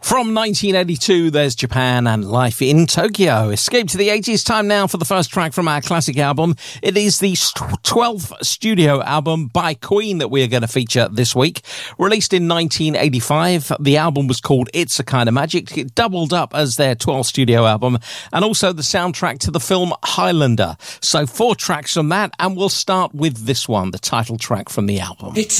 From 1982, there's Japan and Life in Tokyo. Escape to the 80s. Time now for the first track from our classic album. It is the 12th studio album by Queen that we are going to feature this week. Released in 1985, the album was called It's a Kind of Magic. It doubled up as their 12th studio album and also the soundtrack to the film Highlander. So 4 tracks from that, and we'll start with this one, the title track from the album.